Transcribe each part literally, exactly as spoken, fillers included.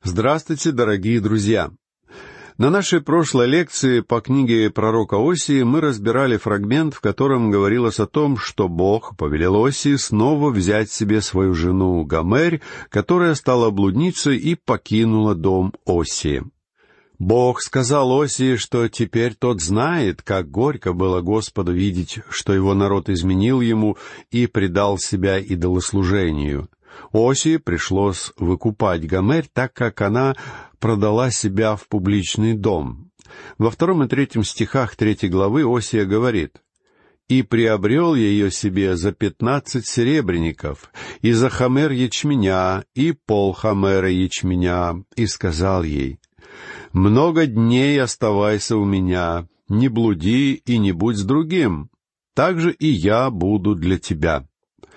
Здравствуйте, дорогие друзья! На нашей прошлой лекции по книге пророка Осии мы разбирали фрагмент, в котором говорилось о том, что Бог повелел Осии снова взять себе свою жену Гомерь, которая стала блудницей и покинула дом Осии. Бог сказал Осии, что теперь тот знает, как горько было Господу видеть, что его народ изменил ему и предал себя идолослужению. Осии пришлось выкупать Гомерь, так как она продала себя в публичный дом. Во втором и третьем стихах третьей главы Осия говорит: «И приобрел я ее себе за пятнадцать серебряников, и за хомер ячменя, и пол хомера ячменя, и сказал ей: много дней оставайся у меня, не блуди и не будь с другим, так же и я буду для тебя».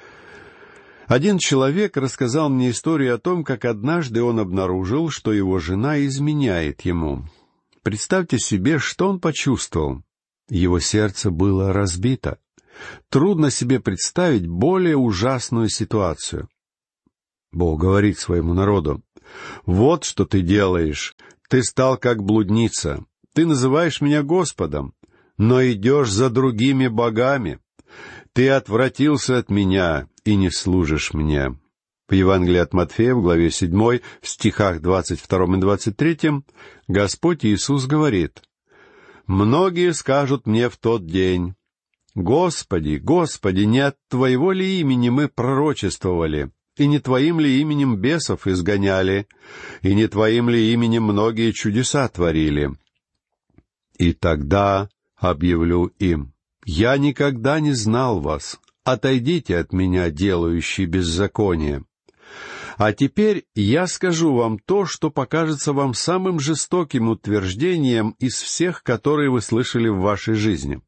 Один человек рассказал мне историю о том, как однажды он обнаружил, что его жена изменяет ему. Представьте себе, что он почувствовал. Его сердце было разбито. Трудно себе представить более ужасную ситуацию. Бог говорит своему народу: «Вот что ты делаешь. Ты стал как блудница. Ты называешь меня Господом, но идешь за другими богами. Ты отвратился от меня и не служишь мне». В Евангелии от Матфея, в главе седьмой, в стихах двадцать втором и двадцать третьем, Господь Иисус говорит: «Многие скажут мне в тот день: Господи, Господи, не от Твоего ли имени мы пророчествовали, и не Твоим ли именем бесов изгоняли, и не Твоим ли именем многие чудеса творили? И тогда объявлю им: я никогда не знал вас. Отойдите от меня, делающие беззаконие. А теперь я скажу вам то, что покажется вам самым жестоким утверждением из всех, которые вы слышали в вашей жизни.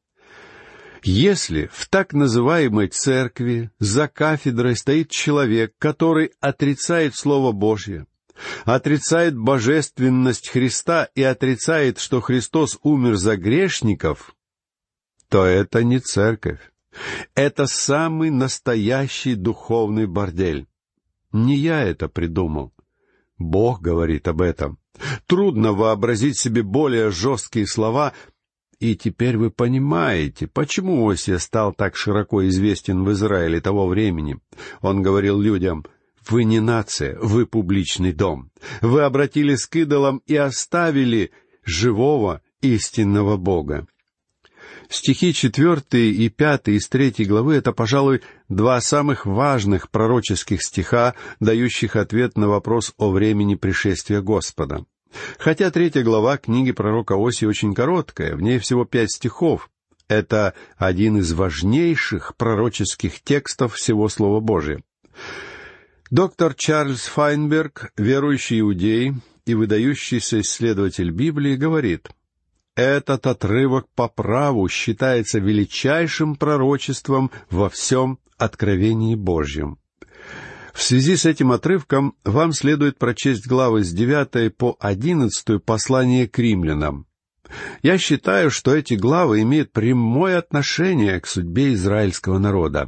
Если в так называемой церкви за кафедрой стоит человек, который отрицает Слово Божье, отрицает божественность Христа и отрицает, что Христос умер за грешников, то это не церковь. Это самый настоящий духовный бордель. Не я это придумал. Бог говорит об этом. Трудно вообразить себе более жесткие слова, и теперь вы понимаете, почему Осия стал так широко известен в Израиле того времени. Он говорил людям: «Вы не нация, вы публичный дом. Вы обратились к идолам и оставили живого истинного Бога». Стихи четвертый и пятый из третьей главы — это, пожалуй, два самых важных пророческих стиха, дающих ответ на вопрос о времени пришествия Господа. Хотя третья глава книги пророка Осии очень короткая, в ней всего пять стихов. Это один из важнейших пророческих текстов всего Слова Божия. Доктор Чарльз Файнберг, верующий иудей и выдающийся исследователь Библии, говорит: «Этот отрывок по праву считается величайшим пророчеством во всем откровении Божьем». В связи с этим отрывком вам следует прочесть главы с девятой по одиннадцатую послания к римлянам. Я считаю, что эти главы имеют прямое отношение к судьбе израильского народа.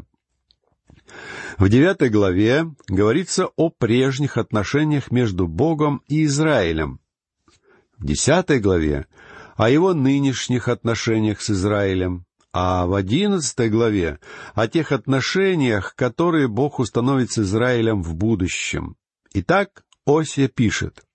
В девятой главе говорится о прежних отношениях между Богом и Израилем. В десятой главе о его нынешних отношениях с Израилем, а в одиннадцатой главе о тех отношениях, которые Бог установит с Израилем в будущем. Итак, Осия пишет: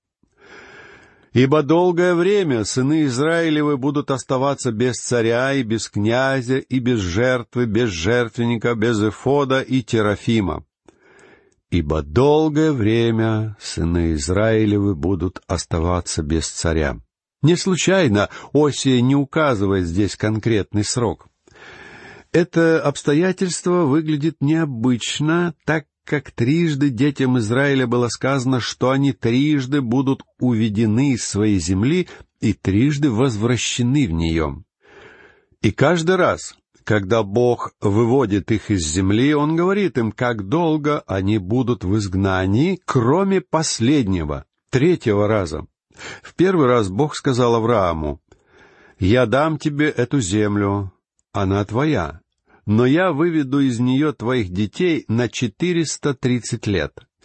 «Ибо долгое время сыны Израилевы будут оставаться без царя и без князя, и без жертвы, без жертвенника, без эфода и терафима. Ибо долгое время сыны Израилевы будут оставаться без царя». Не случайно Осия не указывает здесь конкретный срок. Это обстоятельство выглядит необычно, так как трижды детям Израиля было сказано, что они трижды будут уведены из своей земли и трижды возвращены в нее. И каждый раз, когда Бог выводит их из земли, Он говорит им, как долго они будут в изгнании, кроме последнего, третьего раза. В первый раз Бог сказал Аврааму: «Я дам тебе эту землю, она твоя, но я выведу из нее твоих детей на четыреста тридцать лет.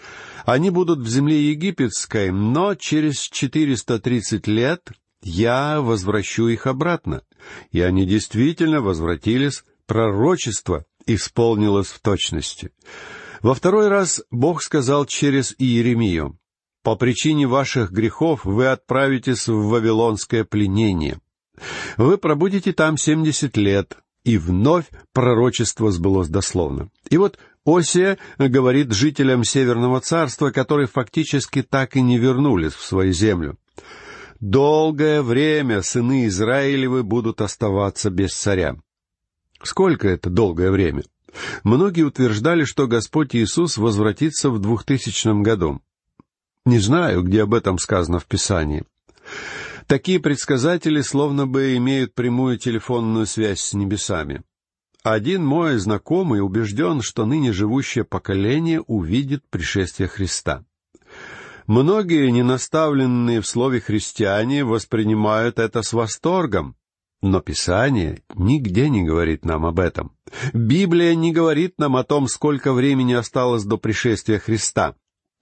Они будут в земле египетской, но через четыреста тридцать лет я возвращу их обратно. И они действительно возвратились, пророчество исполнилось в точности. Во второй раз Бог сказал через Иеремию: «По причине ваших грехов вы отправитесь в вавилонское пленение. Вы пробудете там семьдесят лет». И вновь пророчество сбылось дословно. И вот Осия говорит жителям Северного царства, которые фактически так и не вернулись в свою землю: «Долгое время сыны Израилевы будут оставаться без царя». Сколько это долгое время? Многие утверждали, что Господь Иисус возвратится в двухтысячном году. Не знаю, где об этом сказано в Писании. Такие предсказатели словно бы имеют прямую телефонную связь с небесами. Один мой знакомый убежден, что ныне живущее поколение увидит пришествие Христа. Многие, не наставленные в слове христиане, воспринимают это с восторгом. Но Писание нигде не говорит нам об этом. Библия не говорит нам о том, сколько времени осталось до пришествия Христа.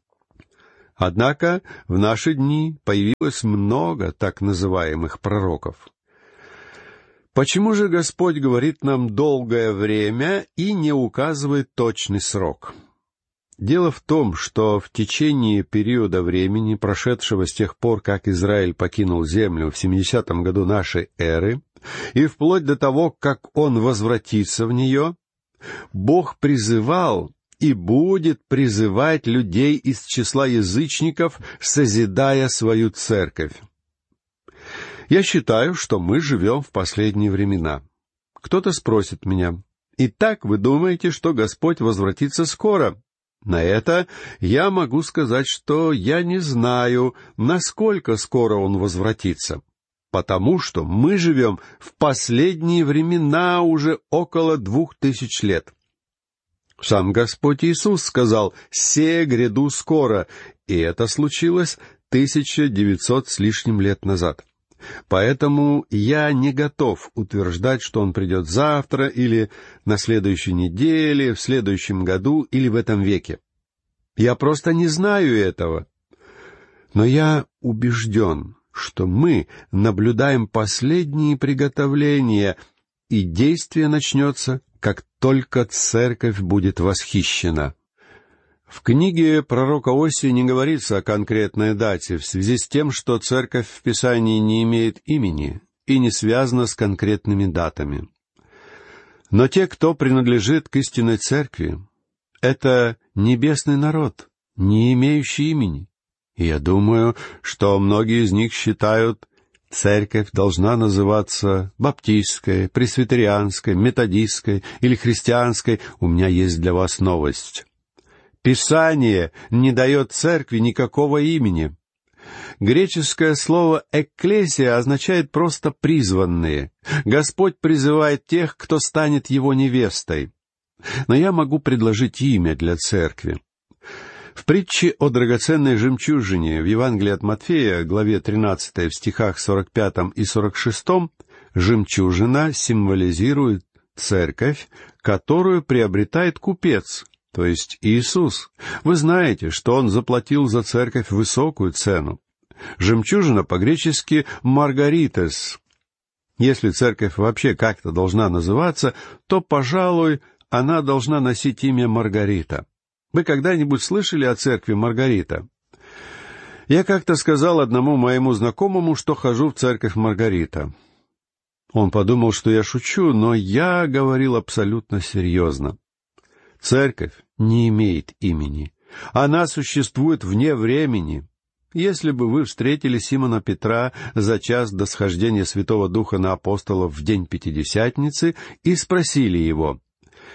Однако в наши дни появилось много так называемых пророков. Почему же Господь говорит нам «долгое время» и не указывает точный срок? Дело в том, что в течение периода времени, прошедшего с тех пор, как Израиль покинул землю в семидесятом году нашей эры, и вплоть до того, как он возвратится в нее, Бог призывал и будет призывать людей из числа язычников, созидая свою церковь. Я считаю, что мы живем в последние времена. Кто-то спросит меня: «Итак, вы думаете, что Господь возвратится скоро?» На это я могу сказать, что я не знаю, насколько скоро Он возвратится, потому что мы живем в последние времена уже около двух тысяч лет. Сам Господь Иисус сказал: «Се гряду скоро», и это случилось тысяча девятьсот с лишним лет назад. Поэтому я не готов утверждать, что Он придет завтра или на следующей неделе, в следующем году или в этом веке. Я просто не знаю этого. Но я убежден, что мы наблюдаем последние приготовления, и действие начнется, как только церковь будет восхищена. В книге пророка Осии не говорится о конкретной дате, в связи с тем, что церковь в Писании не имеет имени и не связана с конкретными датами. Но те, кто принадлежит к истинной церкви, это небесный народ, не имеющий имени. И я думаю, что многие из них считают, церковь должна называться баптистской, пресвитерианской, методистской или христианской. У меня есть для вас новость. Писание не дает церкви никакого имени. Греческое слово «экклесия» означает просто «призванные». Господь призывает тех, кто станет Его невестой. Но я могу предложить имя для церкви. В притче о драгоценной жемчужине в Евангелии от Матфея, главе тринадцатой, в стихах сорок пятом и сорок шестом, жемчужина символизирует церковь, которую приобретает купец, то есть Иисус. Вы знаете, что Он заплатил за церковь высокую цену. Жемчужина по-гречески «маргаритес». Если церковь вообще как-то должна называться, то, пожалуй, она должна носить имя Маргарита. Вы когда-нибудь слышали о церкви Маргарита? Я как-то сказал одному моему знакомому, что хожу в церковь Маргарита. Он подумал, что я шучу, но я говорил абсолютно серьезно. Церковь не имеет имени. Она существует вне времени. Если бы вы встретили Симона Петра за час до схождения Святого Духа на апостолов в день Пятидесятницы и спросили его: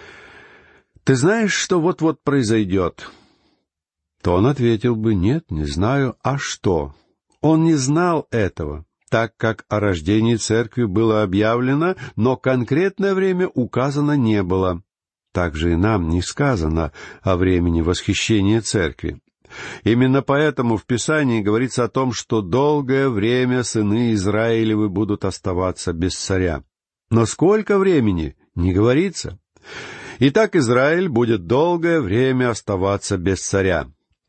«Ты знаешь, что вот-вот произойдет?» то он ответил бы: «Нет, не знаю, а что?» Он не знал этого, так как о рождении церкви было объявлено, но конкретное время указано не было. Также и нам не сказано о времени восхищения церкви. Именно поэтому в Писании говорится о том, что долгое время сыны Израилевы будут оставаться без царя. Но сколько времени, не говорится. Итак, Израиль будет долгое время оставаться без царя.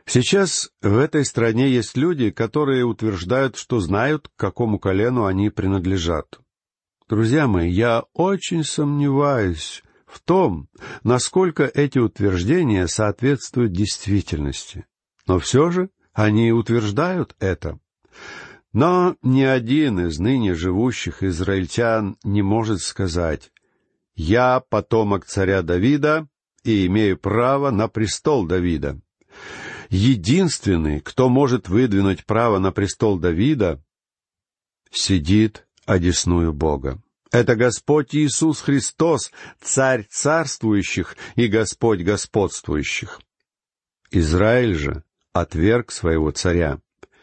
Сейчас в этой стране есть люди, которые утверждают, что знают, к какому колену они принадлежат. Друзья мои, я очень сомневаюсь в том, насколько эти утверждения соответствуют действительности. Но все же они утверждают это. Но ни один из ныне живущих израильтян не может сказать: «Я потомок царя Давида и имею право на престол Давида». Единственный, кто может выдвинуть право на престол Давида, сидит одесную Бога. Это Господь Иисус Христос, Царь царствующих и Господь господствующих. Израиль же отверг своего царя.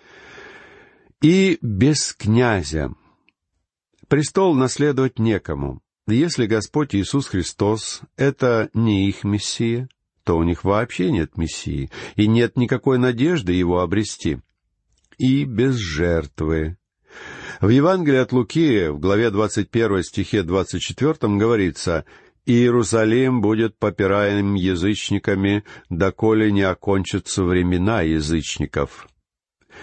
И без князя престол наследовать некому. Если Господь Иисус Христос — это не их Мессия, то у них вообще нет Мессии, и нет никакой надежды его обрести. И без жертвы. В Евангелии от Луки, в главе двадцать первой, стихе двадцать четвёртом говорится: «Иерусалим будет попираем язычниками, доколе не окончатся времена язычников».